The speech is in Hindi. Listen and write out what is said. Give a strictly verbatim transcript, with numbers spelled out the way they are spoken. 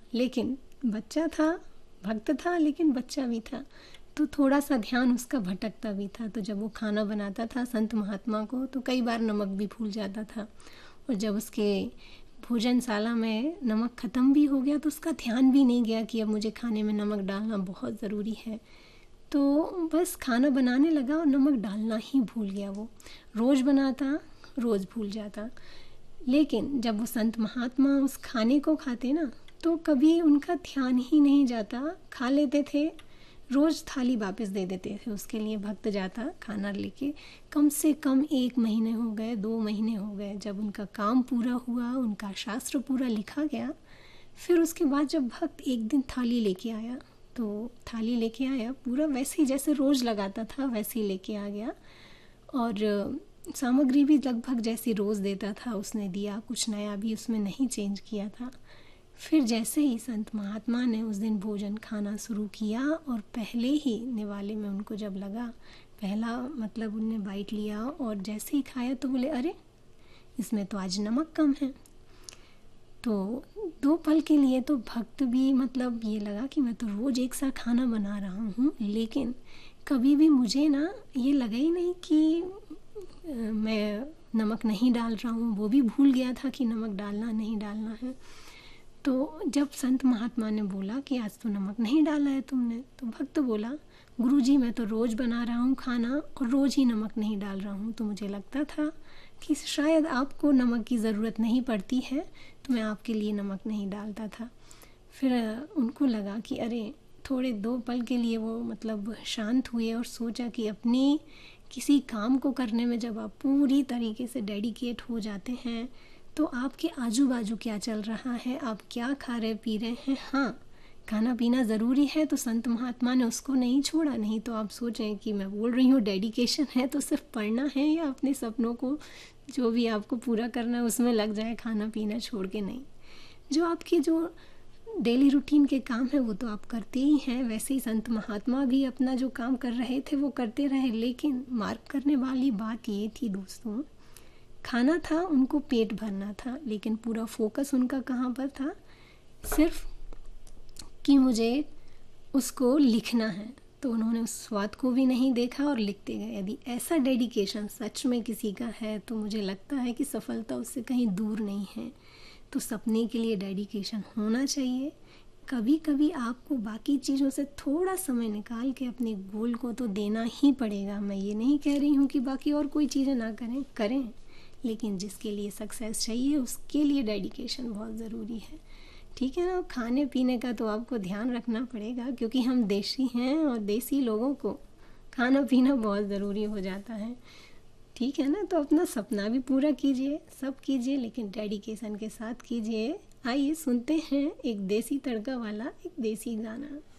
लेकिन बच्चा था, भक्त था लेकिन बच्चा भी था, तो थोड़ा सा ध्यान उसका भटकता भी था। तो जब वो खाना बनाता था संत महात्मा को तो कई बार नमक भी भूल जाता था, और जब उसके भोजनशाला में नमक ख़त्म भी हो गया तो उसका ध्यान भी नहीं गया कि अब मुझे खाने में नमक डालना बहुत ज़रूरी है। तो बस खाना बनाने लगा और नमक डालना ही भूल गया। वो रोज़ बनाता, रोज़ भूल जाता। लेकिन जब वो संत महात्मा उस खाने को खाते ना तो कभी उनका ध्यान ही नहीं जाता, खा लेते थे, रोज़ थाली वापस दे देते थे उसके लिए। भक्त जाता खाना लेके, कम से कम एक महीने हो गए, दो महीने हो गए। जब उनका काम पूरा हुआ, उनका शास्त्र पूरा लिखा गया, फिर उसके बाद जब भक्त एक दिन थाली लेके आया तो थाली लेके आया पूरा वैसे ही जैसे रोज़ लगाता था वैसे ही लेके आ गया, और सामग्री भी लगभग जैसी रोज़ देता था उसने दिया, कुछ नया भी उसमें नहीं चेंज किया था। फिर जैसे ही संत महात्मा ने उस दिन भोजन खाना शुरू किया और पहले ही निवाले में उनको जब लगा, पहला मतलब उनने बाइट लिया और जैसे ही खाया तो बोले अरे इसमें तो आज नमक कम है। तो दो पल के लिए तो भक्त भी मतलब ये लगा कि मैं तो रोज़ एक सा खाना बना रहा हूँ, लेकिन कभी भी मुझे ना ये लगा ही नहीं कि मैं नमक नहीं डाल रहा हूँ। वो भी भूल गया था कि नमक डालना नहीं डालना है। तो जब संत महात्मा ने बोला कि आज तो नमक नहीं डाला है तुमने, तो भक्त बोला गुरुजी मैं तो रोज़ बना रहा हूँ खाना और रोज़ ही नमक नहीं डाल रहा हूँ, तो मुझे लगता था कि शायद आपको नमक की ज़रूरत नहीं पड़ती है, तो मैं आपके लिए नमक नहीं डालता था। फिर उनको लगा कि अरे, थोड़े दो पल के लिए वो मतलब शांत हुए और सोचा कि अपनी किसी काम को करने में जब आप पूरी तरीके से डेडिकेट हो जाते हैं तो आपके आजू बाजू क्या चल रहा है, आप क्या खा रहे पी रहे हैं, हाँ खाना पीना ज़रूरी है, तो संत महात्मा ने उसको नहीं छोड़ा। नहीं तो आप सोचें कि मैं बोल रही हूँ डेडिकेशन है तो सिर्फ पढ़ना है या अपने सपनों को जो भी आपको पूरा करना है उसमें लग जाए, खाना पीना छोड़ के नहीं। जो आपकी जो डेली रूटीन के काम है वो तो आप करते ही हैं। वैसे ही संत महात्मा भी अपना जो काम कर रहे थे वो करते रहे, लेकिन मार्क करने वाली बात ये थी दोस्तों, खाना था उनको पेट भरना था, लेकिन पूरा फोकस उनका कहाँ पर था, सिर्फ कि मुझे उसको लिखना है। तो उन्होंने उस स्वाद को भी नहीं देखा और लिखते गए। यदि ऐसा डेडिकेशन सच में किसी का है तो मुझे लगता है कि सफलता उससे कहीं दूर नहीं है। तो सपने के लिए डेडिकेशन होना चाहिए। कभी कभी आपको बाकी चीज़ों से थोड़ा समय निकाल के अपने गोल को तो देना ही पड़ेगा। मैं ये नहीं कह रही हूँ कि बाकी और कोई चीज़ें ना करें, करें, लेकिन जिसके लिए सक्सेस चाहिए उसके लिए डेडिकेशन बहुत ज़रूरी है। ठीक है ना। खाने पीने का तो आपको ध्यान रखना पड़ेगा क्योंकि हम देसी हैं और देसी लोगों को खाना पीना बहुत ज़रूरी हो जाता है। ठीक है ना। तो अपना सपना भी पूरा कीजिए, सब कीजिए, लेकिन डेडिकेशन के साथ कीजिए। आइए सुनते हैं एक देसी तड़का वाला एक देसी गाना।